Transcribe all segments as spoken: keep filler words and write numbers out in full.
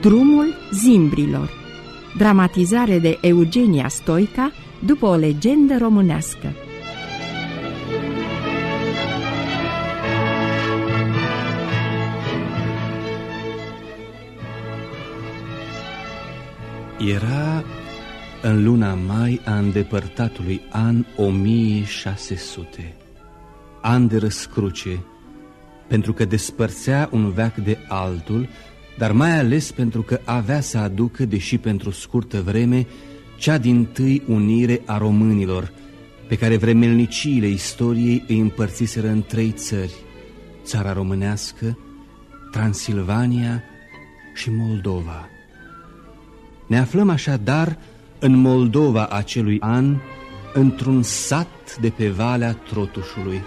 Drumul zimbrilor, dramatizare de Eugenia Stoica după o legendă românească. Era în luna mai a îndepărtatului an o mie șase sute, an de răscruce, pentru că despărțea un veac de altul, dar mai ales pentru că avea să aducă, deși pentru scurtă vreme, cea dintâi unire a românilor, pe care vremelniciile istoriei îi împărțiseră în trei țări: țara românească, Transilvania și Moldova. Ne aflăm așadar în Moldova acelui an, într-un sat de pe Valea Trotușului.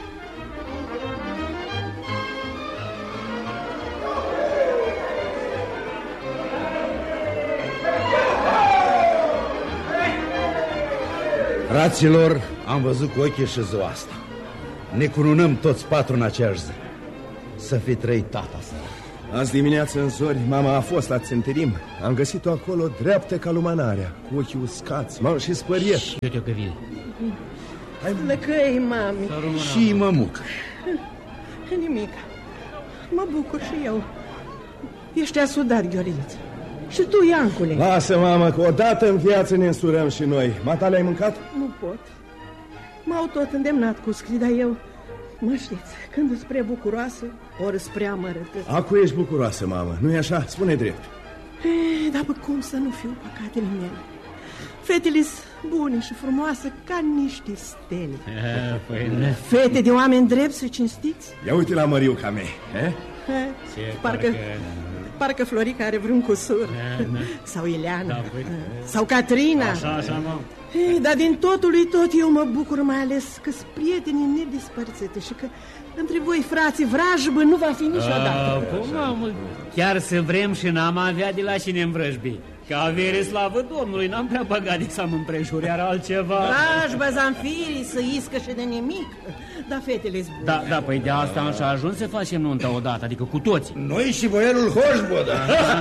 Fraților, am văzut cu ochii și ziua asta. Ne cununăm toți patru în aceeași zi. Să fi trăit tata să. Azi dimineață în zori, mama a fost la țânterim. Am găsit-o acolo dreaptă ca lumânarea, cu ochii uscați, m-am și spăriet. Eu că vin. Hai, lăcăi, mami. Și mămuc. Nimic. Mă bucur și eu. Ești asudat, Gheorghiță. Și tu, Iancule. Lasă, mamă, că odată în viață ne însurăm și noi. Matale, ai mâncat? Nu pot. M-au tot îndemnat cu scrii, dar eu, mă știți, când îți prea bucuroasă, ori spre amărătă. Acu ești bucuroasă, mamă, nu-i așa? Spune drept. E, dar bă, cum să nu fiu păcatele mele? Fetele-s bune și frumoase ca niște stele. A, păi, fete de oameni drepți și cinstiți. Ia uite la Măriuca mea, eh? Ce, parcă, parcă, parcă Florica are vreun cusur. Da, da. Sau Ileana. Da, păi, sau Catrina. Așa, așa, mă. E, dar din totul lui tot eu mă bucur, mai ales că-s prietenii nedespărțite și că între voi, frații, vrajbă nu va fi niciodată. A, cum, mamă, chiar să vrem și n-am avea de la cine învrăjbi. Că avere slavă Domnului, n-am prea băgat de să-mi împrejuriar altceva. Vrajbă, zanfirii, să iscă și de nimic. Da, fetele-s bune. Da, da, păi de asta am și ajuns să facem nunta odată, adică cu toții. Noi și boierul Hoșbotă.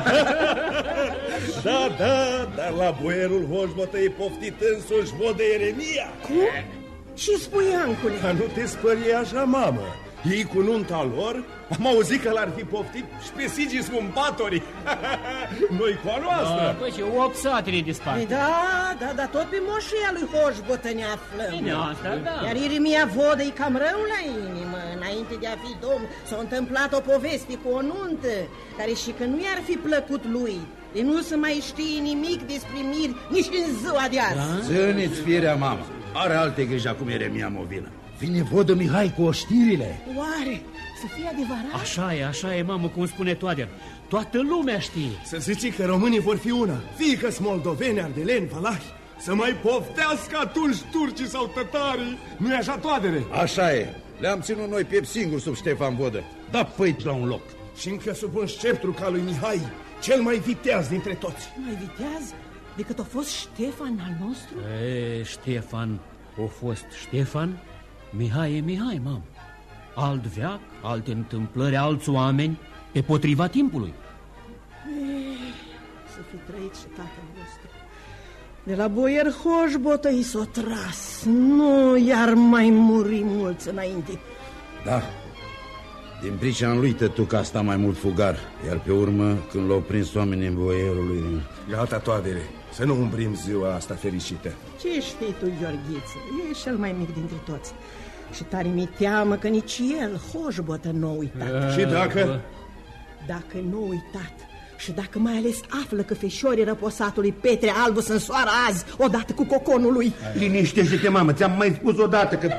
Da, da, dar la boierul Hoșbotă e poftit însuși vodă Ieremia. Cum? Ce spui, Iancule? Dar nu te spărie așa, mamă. Ei cu nunta lor, am auzit că l-ar fi poftit și pe Sigis Mumpatorii. Noi cu a noastră. Da, păi și opt satele dispar. Da, da, da, tot pe moșia lui Hoșbotă ne aflăm. Bine, asta, da. Iar Ieremia vodă e cam rău la inimă. Înainte de a fi domn, s-a întâmplat o poveste cu o nuntă, care și că nu i-ar fi plăcut lui. De nu se mai știe nimic despre miri nici în ziua de azi. Da? Țâniți firea, mamă. Are alte griji acum Ieremia Movină. Vine vodă Mihai cu oștirile. Oare să fie adevărat? Așa e, așa e, mamă, cum spune Toader. Toată lumea știe. Să zici că românii vor fi una. Fie că-s moldoveni, ardeleni, valahi. Să mai poftească atunci turcii sau tătarii. Nu-i așa, Toadere? Așa e. Le-am ținut noi piept singur sub Ștefan Vodă. Da păit la un loc. Și încă sub un sceptru ca lui Mihai, cel mai viteaz dintre toți. Mai viteaz decât a fost Ștefan al nostru? E, Ștefan, a fost Ștefan, Mihai e Mihai, mam. Alt veac, alte întâmplări, alți oameni, pe potriva timpului. E, să fi trăit și tatăl vostru. De la boier Hoșbotă i s-o tras. Nu iar mai muri mulți înainte. Da. Din pricina lui tătuca asta mai mult fugar. Iar pe urmă, când l-au prins oamenii în boierul lui... Gata, Toadere, să nu umbrim ziua asta fericită. Ce știi tu, Gheorghiță? E cel mai mic dintre toți. Și tare mi teamă că nici el, Hoșbotă, nu a uitat. Și dacă? Dacă nu a uitat și dacă mai ales află că feșorii răposatului Petre Albu sunt soară azi, odată cu coconul lui. Liniștește-te, mamă, ți-am mai spus odată că...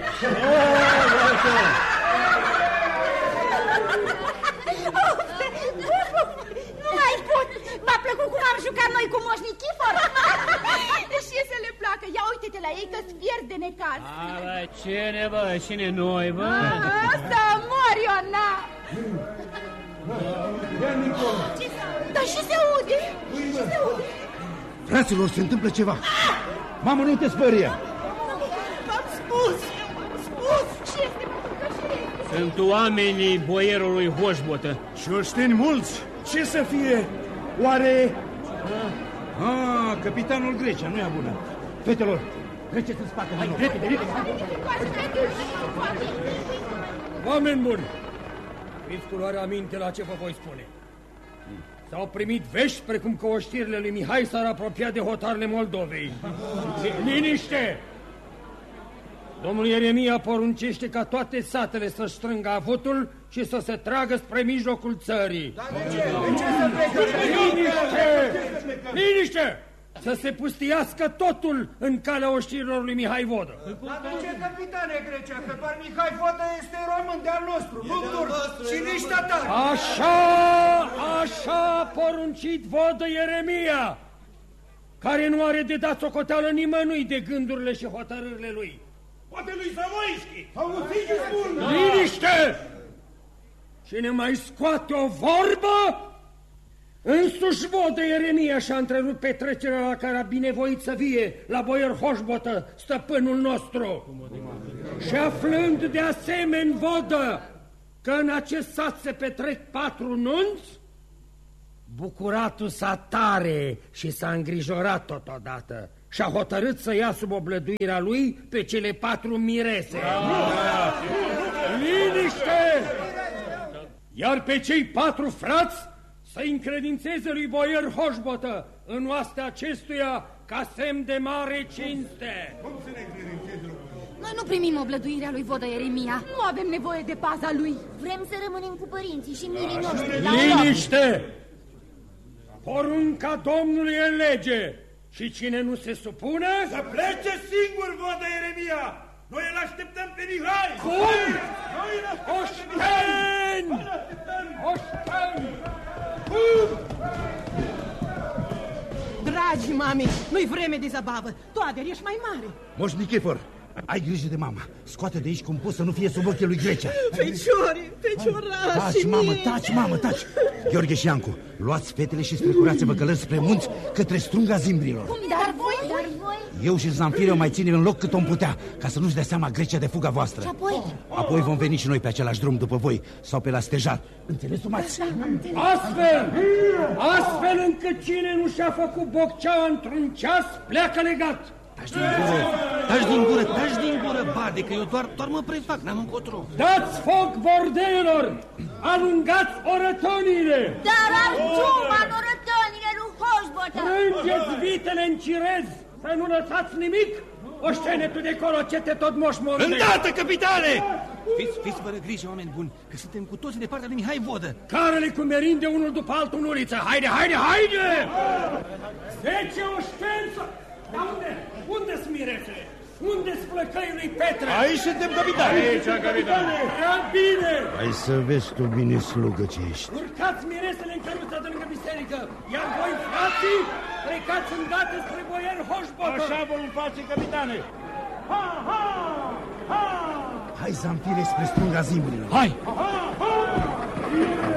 Nu mai pot! V-a plăcut cum am jucat noi cu Moș Nichifor? Și să le placă, ia uite-te la ei că-ți pierd de necaz. Ala, cine, bă, cine noi, bă? Asta, Moriona! Dar și se aude? Și se aude? Fraților, se întâmplă ceva. Mamă, nu te spărie. V-am spus, v-am spus. Ce este? Sunt oamenii boierului Hoșbotă. Și oșteni mulți. Ce să fie? Oare... Ah, capitanul Grecia, nu e bună. Fetelor, treceți în spate. Hai, repede, repede. Oameni buni, fiți cu luarea aminte la ce vă voi spune. S-au primit vești precum că oștirile lui Mihai s-ar apropia de hotarele Moldovei. Liniște! Domnul Ieremia poruncește ca toate satele să strângă avutul și să se tragă spre mijlocul țării. Dar de ce? De ce să plece? Liniște! Liniște! Să se pustiască totul în calea oștirilor lui Mihai Vodă. Dar de ce, capitane Grecia? Că doar Mihai Vodă este român de-al nostru, nu turc și nici tatar. Așa, așa a poruncit Vodă Ieremia, care nu are de dat socoteală nimănui de gândurile și hotărârile lui. Poate lui Savoiski! Auziți, spun! Liniște! Cine mai scoate o vorbă, însuși Vodă Ieremia și-a întrerupt petrecerea la care a binevoit să vie la boier Hoșbotă, stăpânul nostru. Și aflând de asemenea Vodă că în acest sat se petrec patru nunți, bucuratul s-a tare și s-a îngrijorat totodată și-a hotărât să ia sub oblăduirea lui pe cele patru mirese. Liniște! Iar pe cei patru frați să încredințeze lui boier Hoșbotă în oastea acestuia ca semn de mare cinste. Cum să ne încredințeze? Noi nu primim oblăduirea lui Vodă Ieremia. Nu avem nevoie de paza lui. Vrem să rămânem cu părinții și mirii noștri. Liniște! Porunca Domnului e lege și cine nu se supune... Să plece singur, Vodă Ieremia! Noi îl așteptăm pe Mihai! Cum? Oșteni! Oșteni! Dragi mami, nu-i vreme de zabavă. Tu, Ader, ești mai mare. Moș Nichifor, ai grijă de mama. Scoate de aici cum poți să nu fie sub ochii lui Grecia. Feciorii, feciorașii Taci, mamă, taci, mamă, taci. Gheorghe și Iancu, luați fetele și strecurați-vă călări spre munți către strunga zimbrilor. Cum, dar voi? Dar voi? Eu și Zanfire o mai ținem în loc cât om putea, ca să nu-și dea seama Grecia de fuga voastră. Și apoi? Apoi vom veni și noi pe același drum după voi sau pe la stejar. Înțeles, umați? Astfel, astfel încât cine nu și-a făcut bocceaua într-un ceas, pleacă legat. Taci din gură, taci din gură, taci din gură, bade, că eu doar, doar mă prefac, n-am încotro. Dați foc bordelor, alungați orătonile. Dar arțuma în orătonile lui Hoșbotă. Prângeți vitele în cirez, să nu lăsați nimic. Oștenetul de colo, ce te tot moșmorte. Îndată, capitane! Fiți, fiți fără grijă, oameni buni, că suntem cu toții de partea lui Mihai Vodă. Carele cu merinde unul după altul în uliță. Haide, haide, haide! Zece oșteni să... Dar unde? Unde-s miresele? Unde-s flăcăii lui Petre? Aici suntem, capitane. Aici, capitane. Prea bine! Hai să vezi tu bine slugă ce ești. Urcați miresele în căruța de lângă biserică, iar voi, frații, plecați îndată spre boier Hoșbotă. Așa vom face, capitane. Ha, ha, ha! Hai, Zanfire, spre strunga zimbrilor. Hai! Ha, ha!